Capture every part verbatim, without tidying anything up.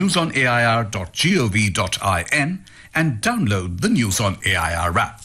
news on A I R dot gov dot in and download the News on A I R app.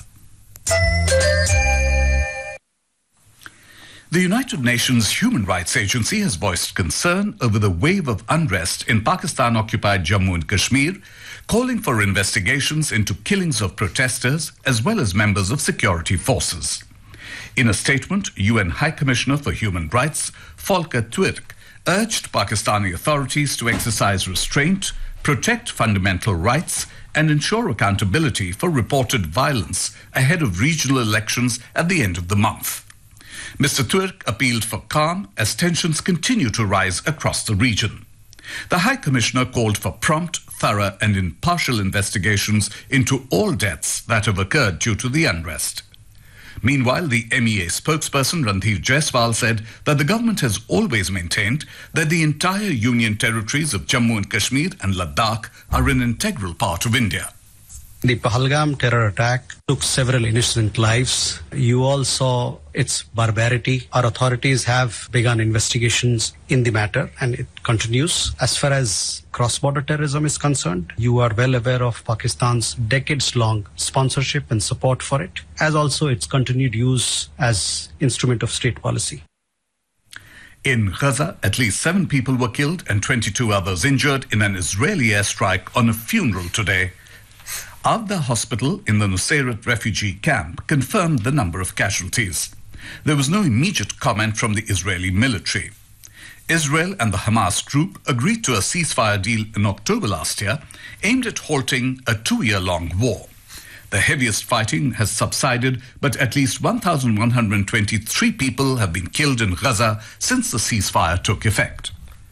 The United Nations Human Rights Agency has voiced concern over the wave of unrest in Pakistan-occupied Jammu and Kashmir, calling for investigations into killings of protesters as well as members of security forces. In a statement, U N High Commissioner for Human Rights, Volker Turk, urged Pakistani authorities to exercise restraint, protect fundamental rights, and ensure accountability for reported violence ahead of regional elections at the end of the month. Mister Turk appealed for calm as tensions continue to rise across the region. The High Commissioner called for prompt, thorough, and impartial investigations into all deaths that have occurred due to the unrest. Meanwhile, the M E A spokesperson Randhir Jaiswal said that the government has always maintained that the entire union territories of Jammu and Kashmir and Ladakh are an integral part of India. The Pahalgam terror attack took several innocent lives. You all saw its barbarity. Our authorities have begun investigations in the matter and it continues. As far as cross-border terrorism is concerned, you are well aware of Pakistan's decades-long sponsorship and support for it, as also its continued use as instrument of state policy. In Gaza, at least seven people were killed and twenty-two others injured in an Israeli airstrike on a funeral today. Avda Hospital in the Nusayrat refugee camp confirmed the number of casualties. There was no immediate comment from the Israeli military. Israel and the Hamas group agreed to a ceasefire deal in October last year, aimed at halting a two-year-long war. The heaviest fighting has subsided, but at least one thousand one hundred twenty-three people have been killed in Gaza since the ceasefire took effect.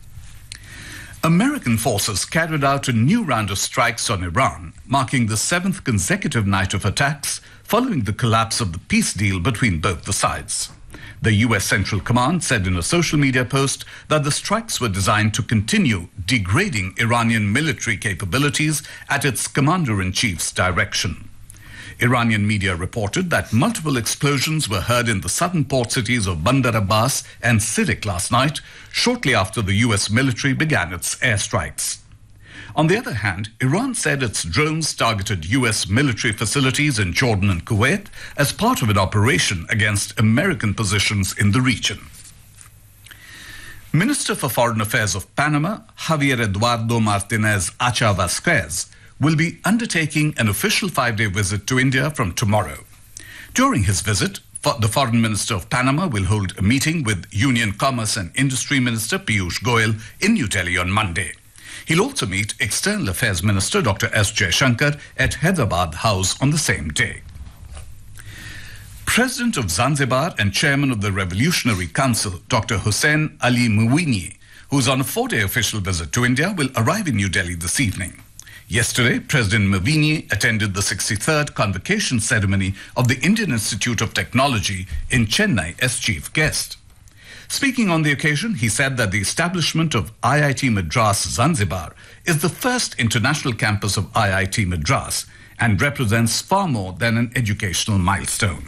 American forces carried out a new round of strikes on Iran, marking the seventh consecutive night of attacks following the collapse of the peace deal between both the sides. The U S Central Command said in a social media post that the strikes were designed to continue degrading Iranian military capabilities at its commander-in-chief's direction. Iranian media reported that multiple explosions were heard in the southern port cities of Bandar Abbas and Sirik last night, shortly after the U S military began its airstrikes. On the other hand, Iran said its drones targeted U S military facilities in Jordan and Kuwait as part of an operation against American positions in the region. Minister for Foreign Affairs of Panama, Javier Eduardo Martinez Acha Vasquez, will be undertaking an official five-day visit to India from tomorrow. During his visit, the Foreign Minister of Panama will hold a meeting with Union Commerce and Industry Minister Piyush Goyal in New Delhi on Monday. He'll also meet External Affairs Minister Doctor S. Jaishankar at Hyderabad House on the same day. President of Zanzibar and Chairman of the Revolutionary Council, Doctor Hussein Ali Mwinyi, who's on a four-day official visit to India, will arrive in New Delhi this evening. Yesterday, President Mwinyi attended the sixty-third convocation ceremony of the Indian Institute of Technology in Chennai as chief guest. Speaking on the occasion, he said that the establishment of I I T Madras Zanzibar is the first international campus of I I T Madras and represents far more than an educational milestone.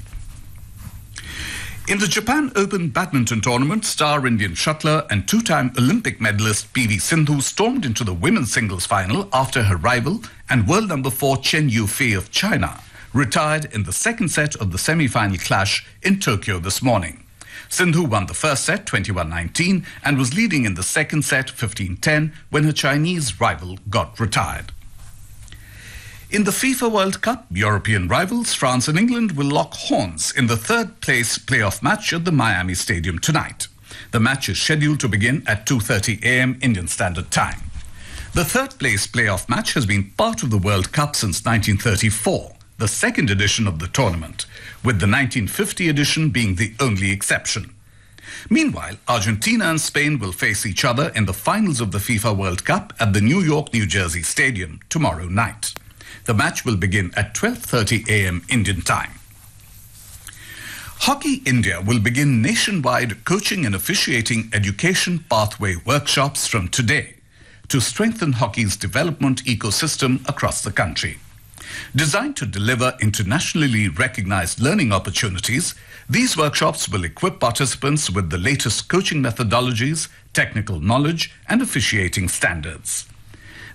In the Japan Open badminton tournament, star Indian shuttler and two-time Olympic medalist P V Sindhu stormed into the women's singles final after her rival and world number four Chen Yufei of China retired in the second set of the semi-final clash in Tokyo this morning. Sindhu won the first set twenty-one nineteen and was leading in the second set fifteen ten when her Chinese rival got retired. In the FIFA World Cup, European rivals France and England will lock horns in the third-place playoff match at the Miami Stadium tonight. The match is scheduled to begin at two thirty a m Indian Standard Time. The third-place playoff match has been part of the World Cup since nineteen thirty-four, the second edition of the tournament, with the nineteen fifty edition being the only exception. Meanwhile, Argentina and Spain will face each other in the finals of the FIFA World Cup at the New York, New Jersey Stadium tomorrow night. The match will begin at twelve thirty a m Indian time. Hockey India will begin nationwide coaching and officiating education pathway workshops from today to strengthen hockey's development ecosystem across the country. Designed to deliver internationally recognized learning opportunities, these workshops will equip participants with the latest coaching methodologies, technical knowledge, and officiating standards.